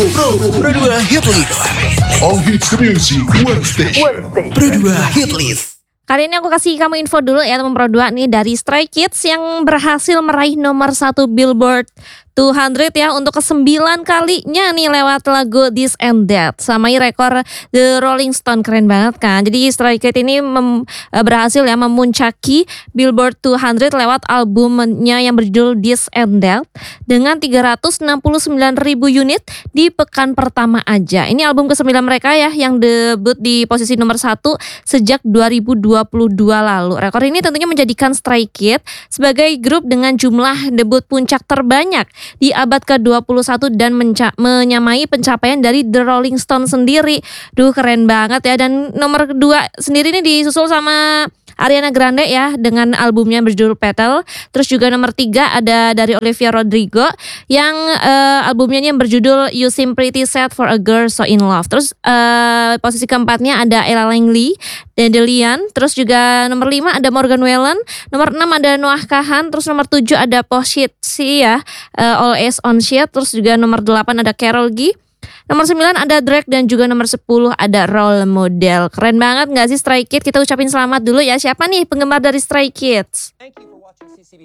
Pro 2 Hit List. All hits music, one station. Pro 2 Hit List. Kali ini aku kasih kamu info dulu ya teman Pro 2 nih dari Stray Kids yang berhasil meraih nomor 1 Billboard 200 ya untuk ke-9 kalinya nih lewat lagu This and That. Samai rekor The Rolling Stone, keren banget kan. Jadi Stray Kids ini berhasil ya memuncaki Billboard 200 lewat albumnya yang berjudul This and That dengan 369.000 unit di pekan pertama aja. Ini album ke-9 mereka ya yang debut di posisi nomor 1 sejak 2022 lalu. Rekor ini tentunya menjadikan Stray Kids sebagai grup dengan jumlah debut puncak terbanyak di abad ke-21 dan menyamai pencapaian dari The Rolling Stone sendiri. Duh, keren banget ya. Dan nomor kedua sendiri ini disusul sama Ariana Grande ya dengan albumnya berjudul Petal. Terus juga nomor 3 ada dari Olivia Rodrigo yang albumnya yang berjudul You Seem Pretty Sad for a Girl So In Love. Terus posisi keempatnya ada Ella Langley, Dandelion. Terus juga nomor 5 ada Morgan Wallen. Nomor 6 ada Noah Kahan. Terus nomor 7 ada Positsi ya, Always On Shit. Terus juga nomor 8 ada Karol G. Nomor 9 ada Drake dan juga nomor 10 ada Role Model. Keren banget gak sih Stray Kids? Kita ucapin selamat dulu ya. Siapa nih penggemar dari Stray Kids?